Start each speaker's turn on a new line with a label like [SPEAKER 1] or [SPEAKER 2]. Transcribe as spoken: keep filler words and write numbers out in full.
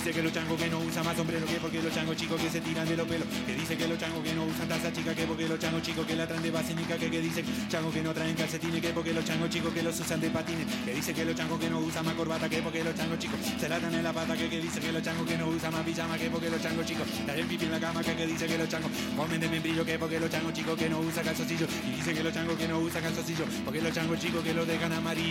[SPEAKER 1] dice que los changos que no usan más sombrero, que porque los changos chicos que se tiran de los pelos, que dice que los changos que no usan taza chica, que porque los changos chicos que la traen de basínica, que, que dice changos que no traen calcetines, que porque los changos chicos que los usan de patines, que dice que los changos que no usan más corbata, que porque los changos chicos se la dan en la pata, que, que dice que los changos que no usan más pijama, que porque los changos chicos traen pipi en la cama, que, que dice que los changos comen de membrillo, que porque los changos chicos que no usan calzoncillos, y dice que los changos que no usan calzoncillos, porque los changos chicos que los dejan amarillo.